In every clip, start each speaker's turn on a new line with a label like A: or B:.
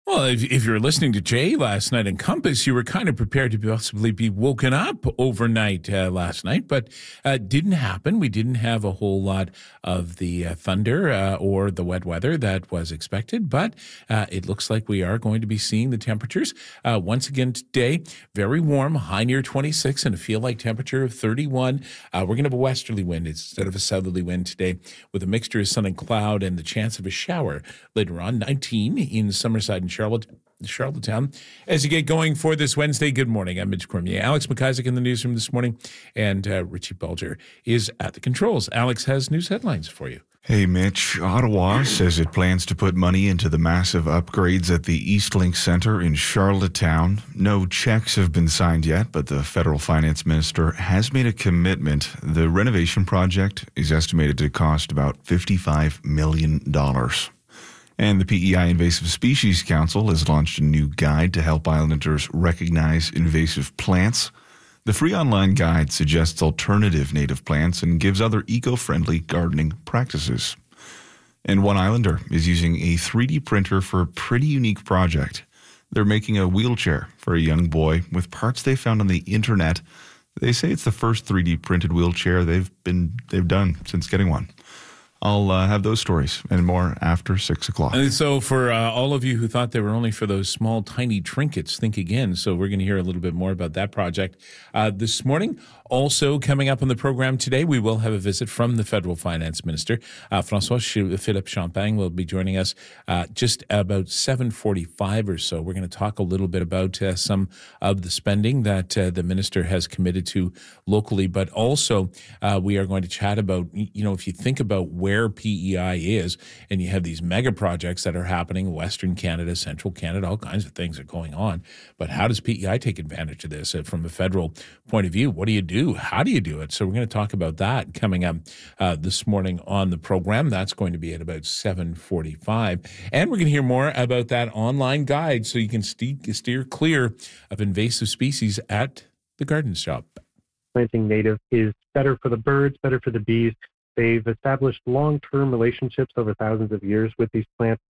A: Well, if you were listening to Jay last night in Compass, you were kind of prepared to possibly be woken up overnight last night, but didn't happen. We didn't have a whole lot of the thunder or the wet weather that was expected, but it looks like we are going to be seeing the temperatures once again today. Very warm, high near 26 and a feel-like temperature of 31. We're going to have a westerly wind instead of a southerly wind today with a mixture of sun and cloud and the chance of a shower later on. 19 in Summerside and Charlottetown. As you get going for this Wednesday, good morning. I'm Mitch Cormier. Alex McIsaac in the newsroom this morning, and Richie Bulger is at the controls. Alex has news headlines for you.
B: Hey, Mitch. Ottawa says it plans to put money into the massive upgrades at the Eastlink Centre in Charlottetown. No checks have been signed yet, but the federal finance minister has made a commitment. The renovation project is estimated to cost about $55 million. And the PEI Invasive Species Council has launched a new guide to help Islanders recognize invasive plants. The free online guide suggests alternative native plants and gives other eco-friendly gardening practices. And one Islander is using a 3D printer for a pretty unique project. They're making a wheelchair for a young boy with parts they found on the internet. They say it's the first 3D printed wheelchair they've done since getting one. I'll have those stories and more after 6 o'clock.
A: And so for all of you who thought they were only for those small, tiny trinkets, think again. So we're going to hear a little bit more about that project this morning. Also coming up on the program today, we will have a visit from the federal finance minister. François-Philippe Champagne will be joining us just about 7:45 or so. We're going to talk a little bit about some of the spending that the minister has committed to locally, but also we are going to chat about, if you think about where PEI is and you have these mega projects that are happening in Western Canada, Central Canada, all kinds of things are going on. But how does PEI take advantage of this from a federal point of view? What do you do? How do you do it? So we're going to talk about that coming up this morning on the program. That's going to be at about 7:45. And we're going to hear more about that online guide so you can steer clear of invasive species at the garden shop.
C: Planting native is better for the birds, better for the bees. They've established long-term relationships over thousands of years with these plants.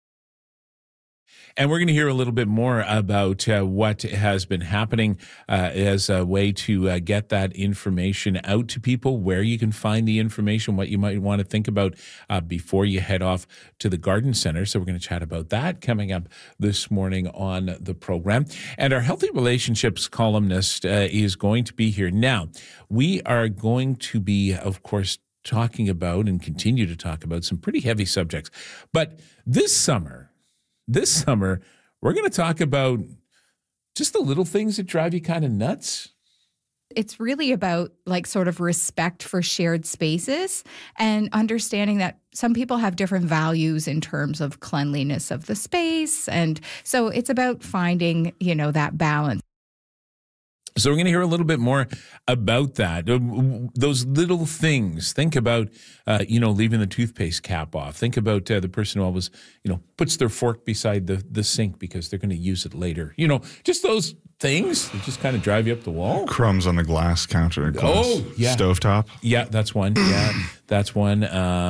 A: And we're going to hear a little bit more about what has been happening as a way to get that information out to people, where you can find the information, what you might want to think about before you head off to the garden center. So we're going to chat about that coming up this morning on the program. And our Healthy Relationships columnist is going to be here. Now, we are going to be, of course, talking about and continue to talk about some pretty heavy subjects. But this summer, we're going to talk about just the little things that drive you kind of nuts.
D: It's really about sort of respect for shared spaces and understanding that some people have different values in terms of cleanliness of the space. And so it's about finding, that balance.
A: So we're going to hear a little bit more about that. Those little things. Think about, leaving the toothpaste cap off. Think about the person who always, puts their fork beside the sink because they're going to use it later. Just those things that just kind of drive you up the wall.
B: Crumbs on the glass counter. Stovetop.
A: Yeah, that's one. Yeah, that's one.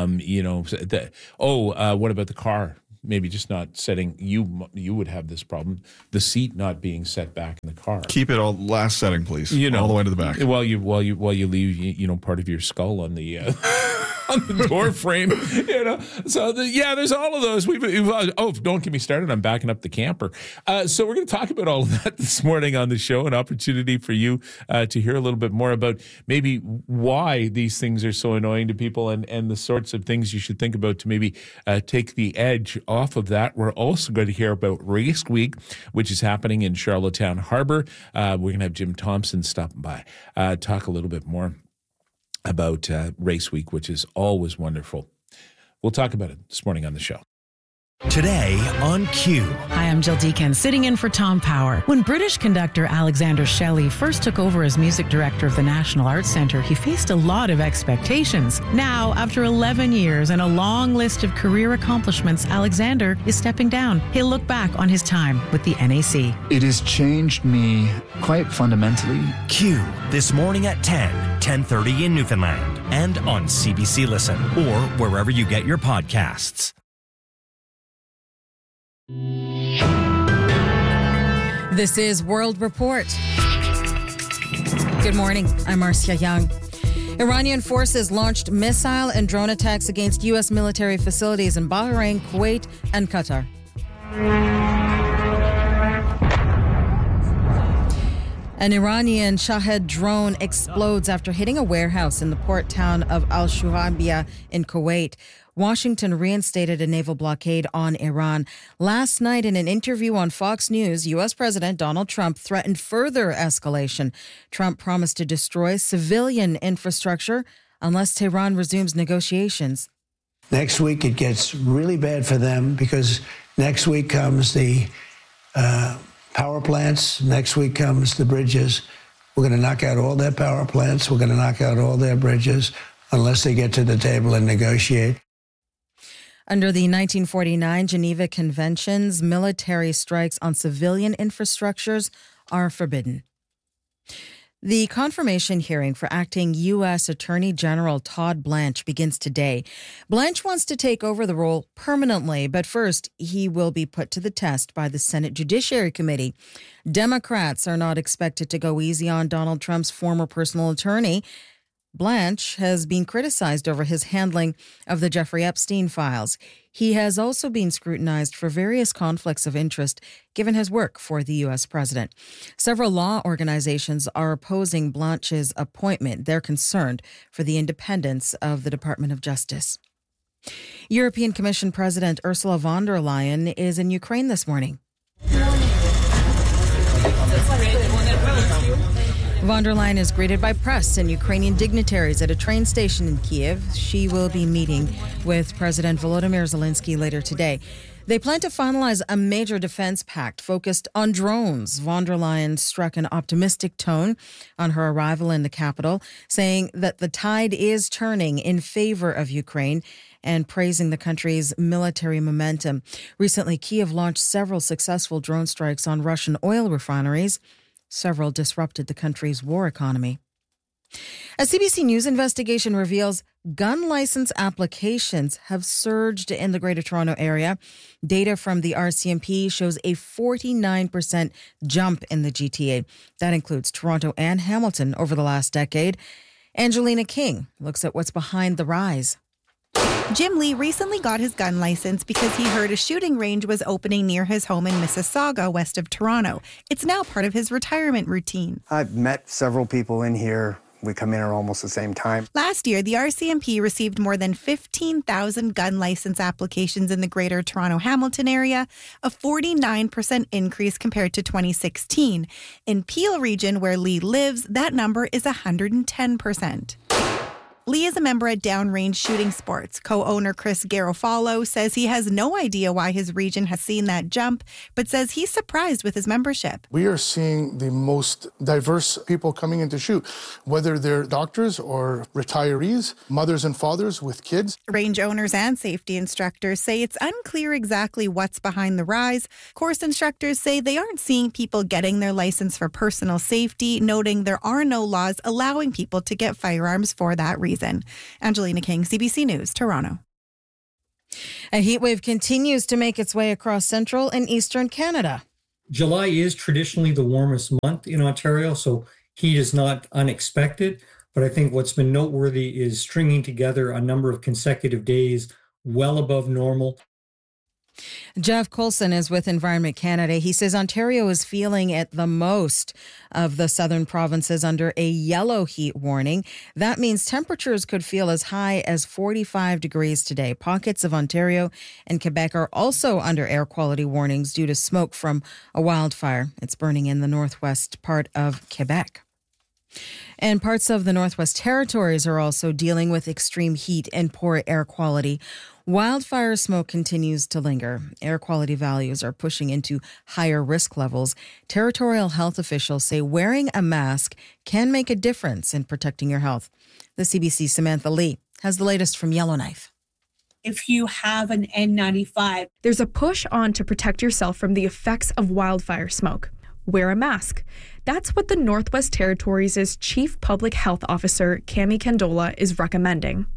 A: What about the car? Maybe just not setting, you would have this problem, the seat not being set back in the car.
B: Keep it all last setting, please. All the way to the back.
A: While you leave, part of your skull on the on the door frame, So there's all of those. Don't get me started. I'm backing up the camper. So we're going to talk about all of that this morning on the show. An opportunity for you to hear a little bit more about maybe why these things are so annoying to people and the sorts of things you should think about to maybe take the edge off of that. We're also going to hear about Race Week, which is happening in Charlottetown Harbor. We're going to have Jim Thompson stopping by, talk a little bit more about Race Week, which is always wonderful. We'll talk about it this morning on the show.
E: Today on Q.
F: Hi, I'm Jill Deacon, sitting in for Tom Power. When British conductor Alexander Shelley first took over as music director of the National Arts Centre, he faced a lot of expectations. Now, after 11 years and a long list of career accomplishments, Alexander is stepping down. He'll look back on his time with the NAC.
G: It has changed me quite fundamentally.
E: Q, this morning at 10:30 in Newfoundland, and on CBC Listen, or wherever you get your podcasts.
H: This is World Report. Good morning. I'm Marcia Young. Iranian forces launched missile and drone attacks against U.S. military facilities in Bahrain, Kuwait, and Qatar. An Iranian Shahed drone explodes after hitting a warehouse in the port town of Al-Shuaibiyah in Kuwait. Washington reinstated a naval blockade on Iran. Last night, in an interview on Fox News, U.S. President Donald Trump threatened further escalation. Trump promised to destroy civilian infrastructure unless Tehran resumes negotiations.
I: Next week, it gets really bad for them because next week comes the power plants. Next week comes the bridges. We're going to knock out all their power plants. We're going to knock out all their bridges unless they get to the table and negotiate.
H: Under the 1949 Geneva Conventions, military strikes on civilian infrastructures are forbidden. The confirmation hearing for acting U.S. Attorney General Todd Blanche begins today. Blanche wants to take over the role permanently, but first he will be put to the test by the Senate Judiciary Committee. Democrats are not expected to go easy on Donald Trump's former personal attorney. Blanche has been criticized over his handling of the Jeffrey Epstein files. He has also been scrutinized for various conflicts of interest given his work for the U.S. president. Several law organizations are opposing Blanche's appointment. They're concerned for the independence of the Department of Justice. European Commission President Ursula von der Leyen is in Ukraine this morning. Von der Leyen is greeted by press and Ukrainian dignitaries at a train station in Kiev. She will be meeting with President Volodymyr Zelensky later today. They plan to finalize a major defense pact focused on drones. Von der Leyen struck an optimistic tone on her arrival in the capital, saying that the tide is turning in favor of Ukraine and praising the country's military momentum. Recently, Kiev launched several successful drone strikes on Russian oil refineries. Several disrupted the country's war economy. A CBC News investigation reveals gun license applications have surged in the Greater Toronto Area. Data from the RCMP shows a 49% jump in the GTA. That includes Toronto and Hamilton over the last decade. Angelina King looks at what's behind the rise.
J: Jim Lee recently got his gun license because he heard a shooting range was opening near his home in Mississauga, west of Toronto. It's now part of his retirement routine.
K: I've met several people in here. We come in at almost the same time.
J: Last year, the RCMP received more than 15,000 gun license applications in the Greater Toronto Hamilton area, a 49% increase compared to 2016. In Peel region, where Lee lives, that number is 110%. Lee is a member at Downrange Shooting Sports. Co-owner Chris Garofalo says he has no idea why his region has seen that jump, but says he's surprised with his membership.
L: We are seeing the most diverse people coming in to shoot, whether they're doctors or retirees, mothers and fathers with kids.
J: Range owners and safety instructors say it's unclear exactly what's behind the rise. Course instructors say they aren't seeing people getting their license for personal safety, noting there are no laws allowing people to get firearms for that reason. Angelina King, CBC News, Toronto.
H: A heat wave continues to make its way across central and eastern Canada.
M: July is traditionally the warmest month in Ontario, so heat is not unexpected. But I think what's been noteworthy is stringing together a number of consecutive days well above normal.
H: Jeff Coulson is with Environment Canada. He says Ontario is feeling it the most of the southern provinces under a yellow heat warning. That means temperatures could feel as high as 45 degrees today. Pockets of Ontario and Quebec are also under air quality warnings due to smoke from a wildfire. It's burning in the northwest part of Quebec. And parts of the Northwest Territories are also dealing with extreme heat and poor air quality. Wildfire smoke continues to linger. Air quality values are pushing into higher risk levels. Territorial health officials say wearing a mask can make a difference in protecting your health. The CBC's Samantha Lee has the latest from Yellowknife.
N: If you have an N95,
O: there's a push on to protect yourself from the effects of wildfire smoke. Wear a mask. That's what the Northwest Territories' Chief Public Health Officer, Cami Candola, is recommending.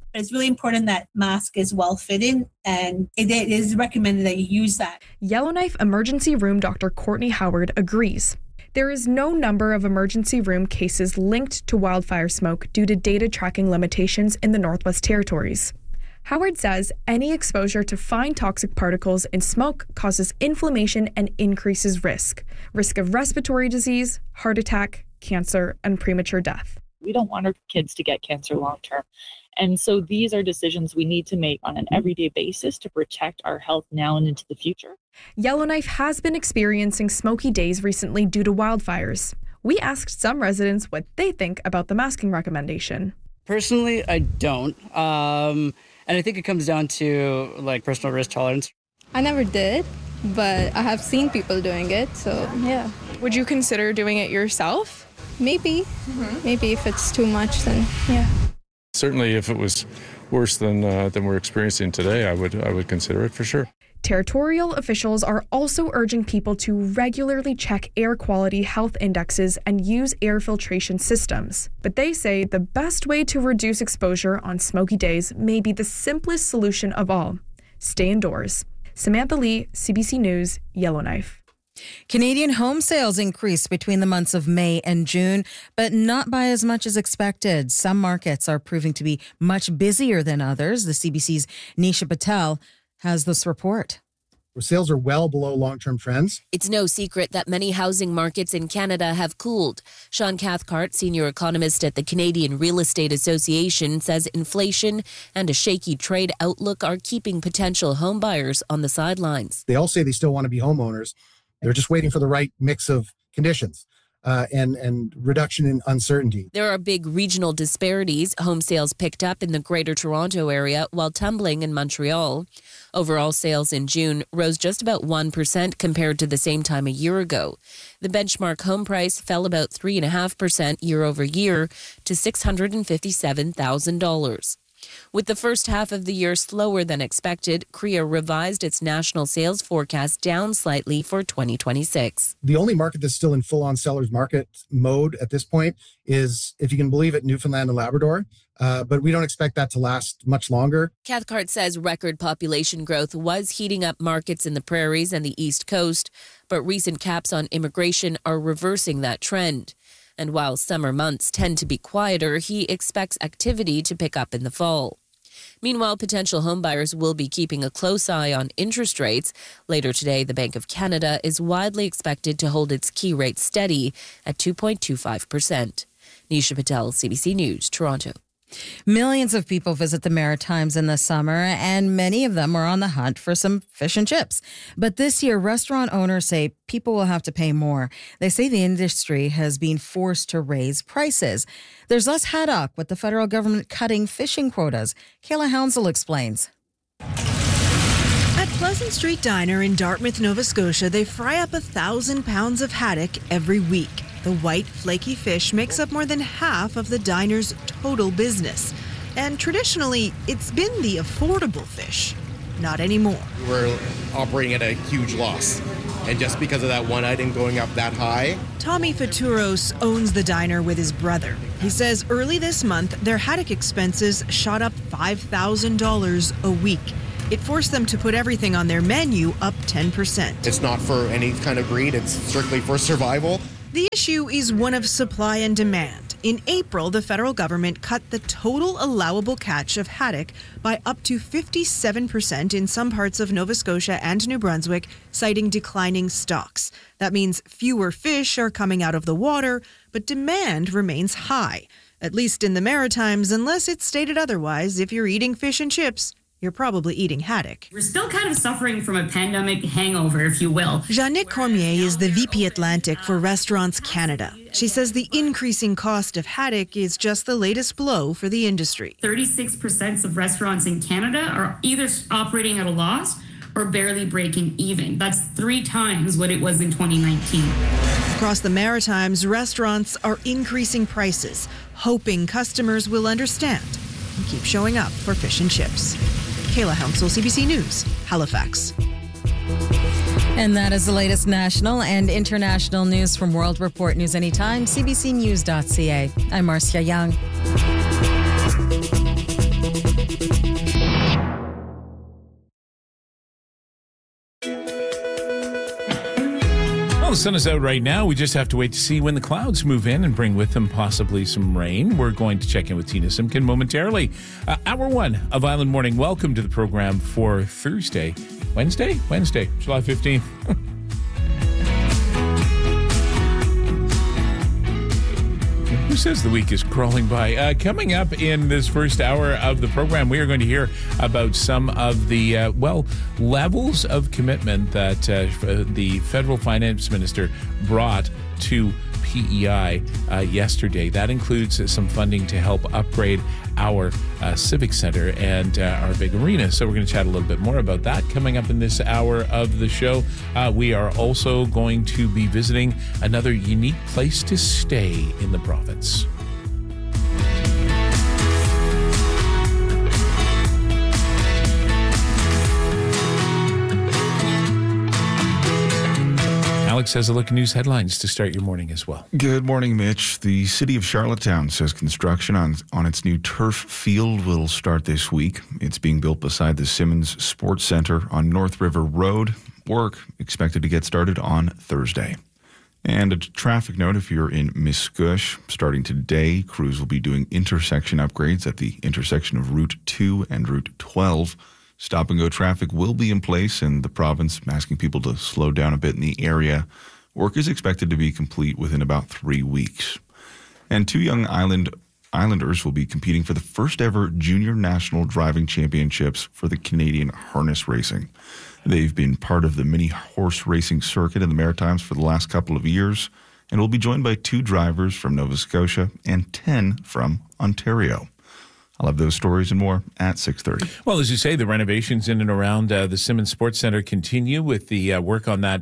N: But it's really important that mask is well-fitting, and it is recommended that you use that.
O: Yellowknife Emergency Room Dr. Courtney Howard agrees. There is no number of emergency room cases linked to wildfire smoke due to data tracking limitations in the Northwest Territories. Howard says any exposure to fine toxic particles in smoke causes inflammation and increases risk of respiratory disease, heart attack, cancer, and premature death.
P: We don't want our kids to get cancer long term. And so these are decisions we need to make on an everyday basis to protect our health now and into the future.
O: Yellowknife has been experiencing smoky days recently due to wildfires. We asked some residents what they think about the masking recommendation.
Q: Personally, I don't. And I think it comes down to personal risk tolerance.
R: I never did, but I have seen people doing it, so yeah.
O: Would you consider doing it yourself?
R: Maybe. Maybe if it's too much, then yeah.
S: Certainly, if it was worse than we're experiencing today, I would consider it for sure.
O: Territorial officials are also urging people to regularly check air quality health indexes and use air filtration systems. But they say the best way to reduce exposure on smoky days may be the simplest solution of all: stay indoors. Samantha Lee, CBC News, Yellowknife.
H: Canadian home sales increased between the months of May and June, but not by as much as expected. Some markets are proving to be much busier than others. The CBC's Nisha Patel has this report.
T: Sales are well below long-term trends.
U: It's no secret that many housing markets in Canada have cooled. Sean Cathcart, senior economist at the Canadian Real Estate Association, says inflation and a shaky trade outlook are keeping potential home buyers on the sidelines.
T: They all say they still want to be homeowners. They're just waiting for the right mix of conditions and reduction in uncertainty.
U: There are big regional disparities. Home sales picked up in the Greater Toronto area while tumbling in Montreal. Overall sales in June rose just about 1% compared to the same time a year ago. The benchmark home price fell about 3.5% year over year to $657,000. With the first half of the year slower than expected, CREA revised its national sales forecast down slightly for 2026.
T: The only market that's still in full-on seller's market mode at this point is, if you can believe it, Newfoundland and Labrador. But we don't expect that to last much longer.
U: Cathcart says record population growth was heating up markets in the prairies and the East Coast, but recent caps on immigration are reversing that trend. And while summer months tend to be quieter, he expects activity to pick up in the fall. Meanwhile, potential homebuyers will be keeping a close eye on interest rates. Later today, the Bank of Canada is widely expected to hold its key rate steady at 2.25%. Nisha Patel, CBC News, Toronto.
H: Millions of people visit the Maritimes in the summer, and many of them are on the hunt for some fish and chips. But this year, restaurant owners say people will have to pay more. They say the industry has been forced to raise prices. There's less haddock with the federal government cutting fishing quotas. Kayla Hounsell explains.
V: At Pleasant Street Diner in Dartmouth, Nova Scotia, they fry up 1,000 pounds of haddock every week. The white, flaky fish makes up more than half of the diner's total business. And traditionally, it's been the affordable fish. Not anymore.
W: We're operating at a huge loss. And just because of that one item going up that high.
V: Tommy Faturos owns the diner with his brother. He says early this month, their haddock expenses shot up $5,000 a week. It forced them to put everything on their menu up 10%.
W: It's not for any kind of greed. It's strictly for survival.
V: The issue is one of supply and demand. In April, the federal government cut the total allowable catch of haddock by up to 57% in some parts of Nova Scotia and New Brunswick, citing declining stocks. That means fewer fish are coming out of the water, but demand remains high, at least in the Maritimes, unless it's stated otherwise. If you're eating fish and chips, you're probably eating haddock.
X: We're still kind of suffering from a pandemic hangover, if you will.
V: Jeanette Cormier is the VP Atlantic for Restaurants Canada. She says the increasing cost of haddock is just the latest blow for the industry.
X: 36% of restaurants in Canada are either operating at a loss or barely breaking even. That's 3 times what it was in 2019.
V: Across the Maritimes, restaurants are increasing prices, hoping customers will understand and keep showing up for fish and chips. Kayla Hounsell, CBC News, Halifax.
H: And that is the latest national and international news from World Report News Anytime, cbcnews.ca. I'm Marcia Young.
A: Well, the sun is out right now. We just have to wait to see when the clouds move in and bring with them possibly some rain. We're going to check in with Tina Simkin momentarily. Hour 1 of Island Morning. Welcome to the program for Wednesday, July 15th. Who says the week is crawling by? Coming up in this first hour of the program, we are going to hear about some of the, levels of commitment that the federal finance minister brought to PEI yesterday. That includes some funding to help upgrade our Civic Center and our big arena. So we're going to chat a little bit more about that coming up in this hour of the show. We are also going to be visiting another unique place to stay in the province. Alex has a look at news headlines to start your morning as well.
B: Good morning, Mitch. The city of Charlottetown says construction on its new turf field will start this week. It's being built beside the Simmons Sports Center on North River Road. Work expected to get started on Thursday. And a traffic note, if you're in Miscouche, starting today, crews will be doing intersection upgrades at the intersection of Route 2 and Route 12. Stop-and-go traffic will be in place in the province, asking people to slow down a bit in the area. Work is expected to be complete within about 3 weeks. And 2 young Islanders will be competing for the first-ever Junior National Driving Championships for the Canadian Harness Racing. They've been part of the mini horse racing circuit in the Maritimes for the last couple of years and will be joined by 2 drivers from Nova Scotia and 10 from Ontario. I'll have those stories and more at 6:30.
A: Well, as you say, the renovations in and around the Simmons Sports Center continue with the work on that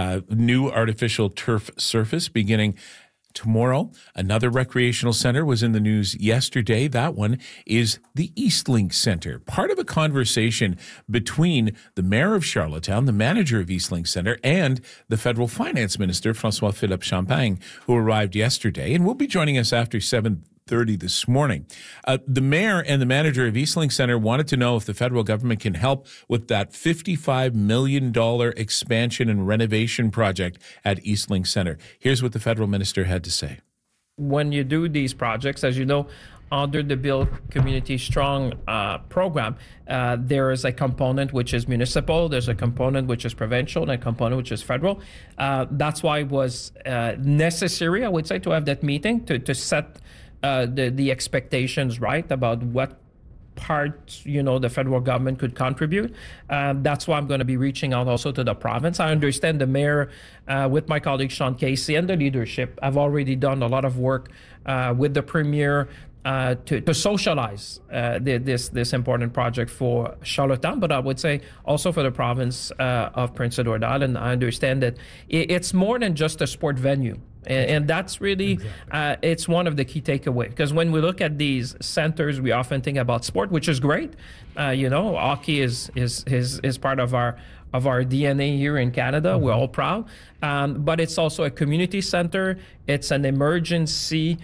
A: new artificial turf surface beginning tomorrow. Another recreational center was in the news yesterday. That one is the Eastlink Center, part of a conversation between the mayor of Charlottetown, the manager of Eastlink Center, and the federal finance minister, François-Philippe Champagne, who arrived yesterday and will be joining us after 7:30 this morning. The mayor and the manager of Eastlink Center wanted to know if the federal government can help with that $55 million expansion and renovation project at Eastlink Center. Here's what the federal minister had to say.
C: When you do these projects, as you know, under the Build Community Strong program, there is a component which is municipal, there's a component which is provincial, and a component which is federal. That's why it was necessary, I would say, to have that meeting to set the expectations right about what part, the federal government could contribute. That's why I'm going to be reaching out also to the province. I understand the mayor, with my colleague Sean Casey and the leadership, have already done a lot of work with the premier to socialize this important project for Charlottetown, but I would say also for the province of Prince Edward Island. I understand that it's more than just a sport venue. And that's really, it's one of the key takeaways. Because when we look at these centers, we often think about sport, which is great. Hockey is part of our DNA here in Canada. Mm-hmm. We're all proud. But it's also a community center. It's an emergency,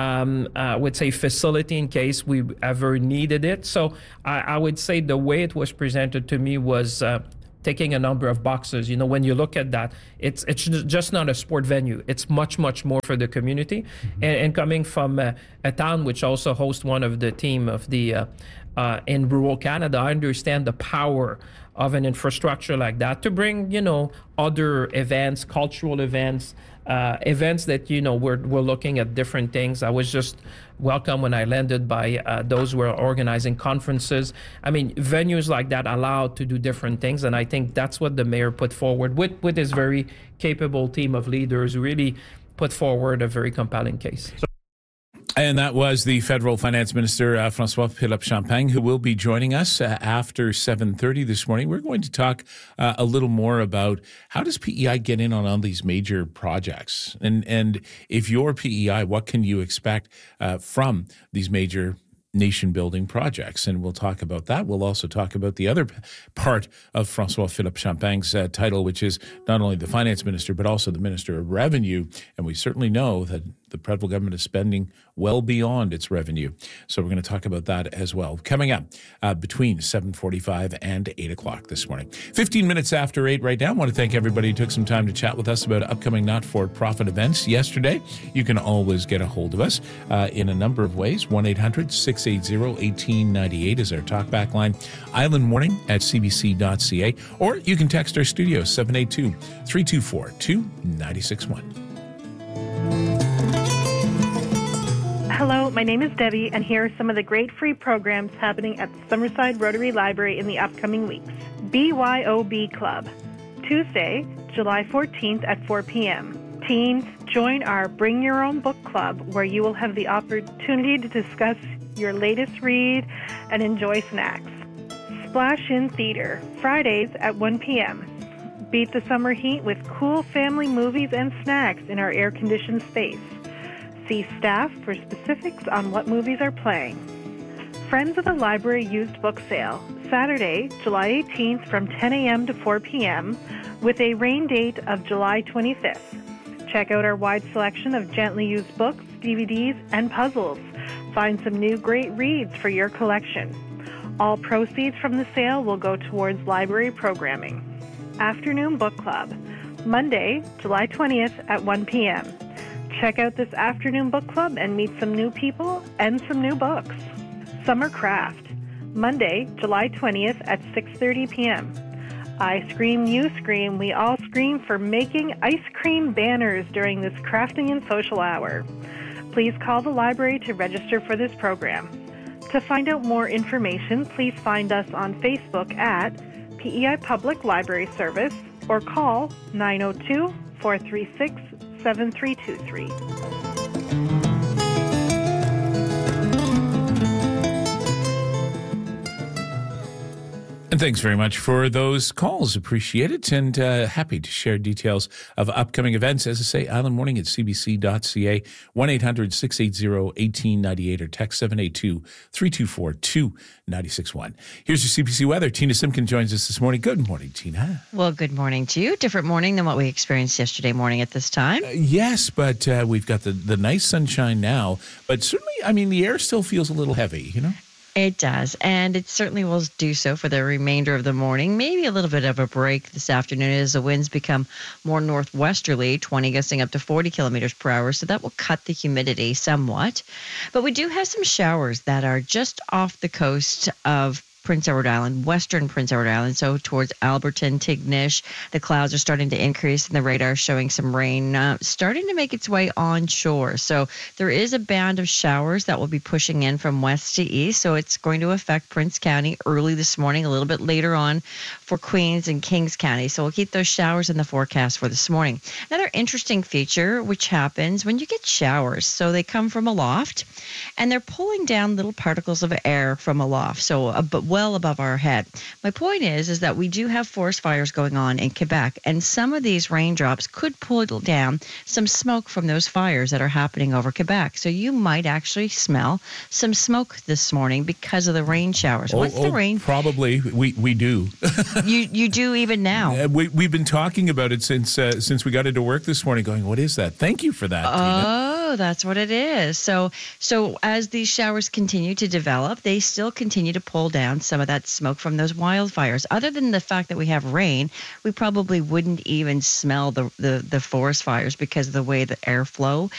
C: I would say, facility in case we ever needed it. So I would say the way it was presented to me was taking a number of boxes. When you look at that, it's just not a sport venue. It's much, much more for the community. Mm-hmm. And coming from a town which also hosts one of the team of the in rural Canada, I understand the power of an infrastructure like that to bring, other events, cultural events, events that, we're looking at different things. I was just welcomed when I landed by those who are organizing conferences. I mean, venues like that allow to do different things. And I think that's what the mayor put forward with his very capable team of leaders who really put forward a very compelling case.
A: And that was the federal finance minister, François-Philippe Champagne, who will be joining us after 7:30 this morning. We're going to talk a little more about how does PEI get in on all these major projects? And if you're PEI, what can you expect from these major nation-building projects? And we'll talk about that. We'll also talk about the other part of François-Philippe Champagne's title, which is not only the finance minister, but also the minister of revenue. And we certainly know that the Prattville government is spending well beyond its revenue. So we're going to talk about that as well. Coming up between 7:45 and 8 o'clock this morning. 15 minutes after 8 right now. I want to thank everybody who took some time to chat with us about upcoming not-for-profit events yesterday. You can always get a hold of us in a number of ways. 1-800-680-1898 is our talkback line. Island Morning at cbc.ca. Or you can text our studio, 782-324-2961.
D: Hello, my name is Debbie, and here are some of the great free programs happening at the Summerside Rotary Library in the upcoming weeks. BYOB Club, Tuesday, July 14th at 4 p.m. Teens, join our Bring Your Own Book Club, where you will have the opportunity to discuss your latest read and enjoy snacks. Splash In Theater, Fridays at 1 p.m. Beat the summer heat with cool family movies and snacks in our air-conditioned space. See staff for specifics on what movies are playing. Friends of the Library Used Book Sale, Saturday, July 18th from 10 a.m. to 4 p.m. with a rain date of July 25th. Check out our wide selection of gently used books, DVDs, and puzzles. Find some new great reads for your collection. All proceeds from the sale will go towards library programming. Afternoon Book Club, Monday, July 20th at 1 p.m. Check out this afternoon book club and meet some new people and some new books. Summer Craft, Monday, July 20th at 6:30 p.m. I Scream, You Scream, we all scream for making ice cream banners during this crafting and social hour. Please call the library to register for this program. To find out more information, please find us on Facebook at PEI Public Library Service or call 902-436-7323.
A: And thanks very much for those calls. Appreciate it. And happy to share details of upcoming events. As I say, Island Morning at cbc.ca, 1-800-680-1898 or text 782-324-2961. Here's your CBC weather. Tina Simkin joins us this morning. Good morning, Tina.
E: Well, good morning to you. Different morning than what we experienced yesterday morning at this time.
A: Yes, but we've got the nice sunshine now. But certainly, I mean, the air still feels a little heavy, you know?
E: It does, and it certainly will do so for the remainder of the morning. Maybe a little bit of a break this afternoon as the winds become more northwesterly, 20 gusting up to 40 kilometers per hour, so that will cut the humidity somewhat. But we do have some showers that are just off the coast of Prince Edward Island, western Prince Edward Island, so towards Alberton, Tignish. The clouds are starting to increase and the radar showing some rain starting to make its way onshore. So there is a band of showers that will be pushing in from west to east. So it's going to affect Prince County early this morning, a little bit later on for Queens and Kings County. So we'll keep those showers in the forecast for this morning. Another interesting feature which happens when you get showers. So they come from aloft and they're pulling down little particles of air from aloft. So well above our head. My point is that we do have forest fires going on in Quebec, and some of these raindrops could pull down some smoke from those fires that are happening over Quebec. So you might actually smell some smoke this morning because of the rain showers. What's the rain?
A: Probably. We do.
E: You do even now.
A: We've been talking about it since we got into work this morning going, what is that? Thank you for that, Tina.
E: Oh, that's what it is. So as these showers continue to develop, they still continue to pull down some of that smoke from those wildfires. Other than the fact that we have rain, we probably wouldn't even smell the forest fires because of the way the airflow